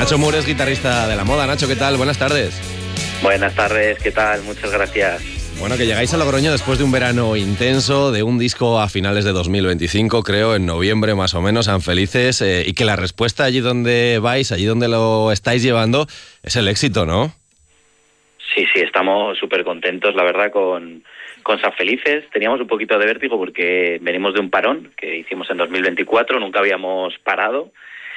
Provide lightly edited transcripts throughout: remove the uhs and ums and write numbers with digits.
Nacho Mur es guitarrista de La Moda. Nacho, ¿qué tal? Buenas tardes. Buenas tardes, ¿qué tal? Muchas gracias. Bueno, que llegáis a Logroño después de un verano intenso, de un disco a finales de 2025, creo, en noviembre más o menos, San Felices, y que la respuesta allí donde vais, allí donde lo estáis llevando, es el éxito, ¿no? Sí, estamos súper contentos, la verdad, con San Felices. Teníamos un poquito de vértigo porque venimos de un parón que hicimos en 2024, nunca habíamos parado.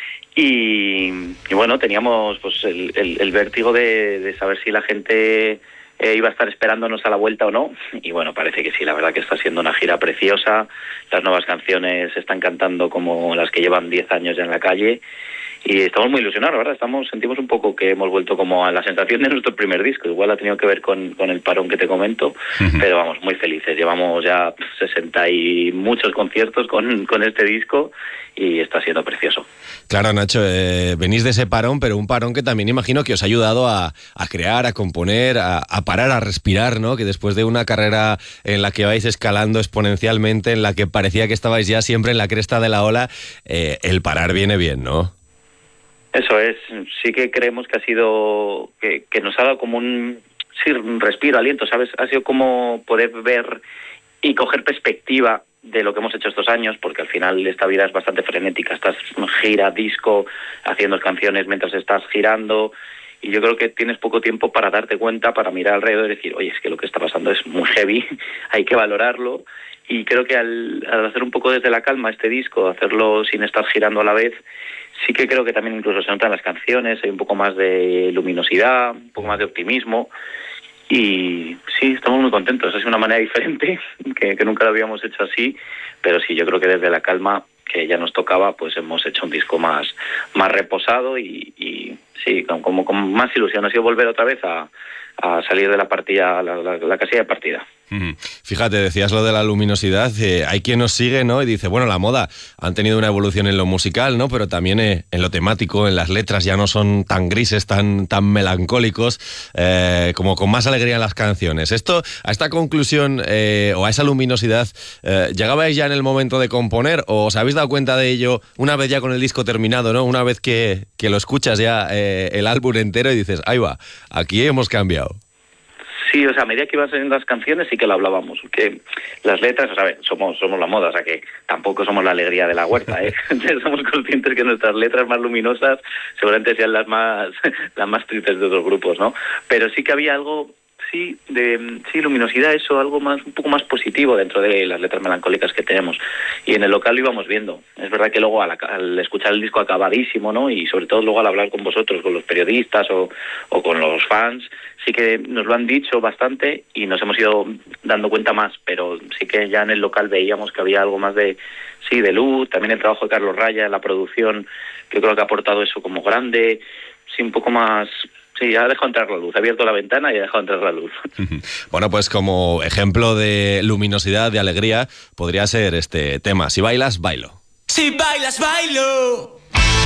Y bueno, teníamos pues el vértigo de saber si la gente iba a estar esperándonos a la vuelta o no. Y bueno, parece que sí, la verdad que está siendo una gira preciosa. Las nuevas canciones se están cantando como las que llevan 10 años ya en la calle. Y estamos muy ilusionados, la verdad. Sentimos un poco que hemos vuelto como a la sensación de nuestro primer disco. Igual ha tenido que ver con el parón que te comento, pero vamos, muy felices. Llevamos ya 60 y muchos conciertos con este disco y está siendo precioso. Claro, Nacho, venís de ese parón, pero un parón que también imagino que os ha ayudado a crear, a componer, a parar, a respirar, ¿no? Que después de una carrera en la que vais escalando exponencialmente, en la que parecía que estabais ya siempre en la cresta de la ola, el parar viene bien, ¿no? Eso es, sí que creemos que ha sido, que nos ha dado como un respiro, aliento, ¿sabes? Ha sido como poder ver y coger perspectiva de lo que hemos hecho estos años, porque al final esta vida es bastante frenética, estás gira, disco, haciendo canciones mientras estás girando, y yo creo que tienes poco tiempo para darte cuenta, para mirar alrededor y decir, oye, es que lo que está pasando es muy heavy, hay que valorarlo, y creo que al hacer un poco desde la calma este disco, hacerlo sin estar girando a la vez, sí que creo que también incluso se notan las canciones, hay un poco más de luminosidad, un poco más de optimismo, y sí, estamos muy contentos. Es una manera diferente, que nunca lo habíamos hecho así, pero sí, yo creo que desde la calma que ya nos tocaba, pues hemos hecho un disco más reposado y sí, como con más ilusión. Ha sido volver otra vez a salir de la partida, la casilla de partida. Fíjate, decías lo de la luminosidad, hay quien nos sigue, ¿no? Y dice, bueno, La Moda han tenido una evolución en lo musical, ¿no? Pero también en lo temático, en las letras ya no son tan grises, tan melancólicos, como con más alegría en las canciones. A esta conclusión o a esa luminosidad, ¿llegabais ya en el momento de componer o os habéis dado cuenta de ello una vez ya con el disco terminado, ¿no? Una vez que lo escuchas ya el álbum entero y dices, ahí va, aquí hemos cambiado. Sí, o sea, a medida que iban saliendo las canciones sí que lo hablábamos, que las letras, o sea, somos La Moda, o sea, que tampoco somos la alegría de la huerta, ¿eh? Somos conscientes que nuestras letras más luminosas seguramente sean las más tristes de otros grupos, ¿no? Pero sí que había algo, sí, luminosidad, eso, algo más, un poco más positivo dentro de las letras melancólicas que tenemos. Y en el local lo íbamos viendo. Es verdad que luego al escuchar el disco acabadísimo, ¿no? Y sobre todo luego al hablar con vosotros, con los periodistas o con los fans, sí que nos lo han dicho bastante y nos hemos ido dando cuenta más, pero sí que ya en el local veíamos que había algo más de luz, también el trabajo de Carlos Raya en la producción, que creo que ha aportado eso como grande, sí, un poco más. Sí, ha dejado entrar la luz, ha abierto la ventana y ha dejado entrar la luz. Bueno, pues como ejemplo de luminosidad, de alegría, podría ser este tema. Si bailas, bailo. Si bailas, bailo.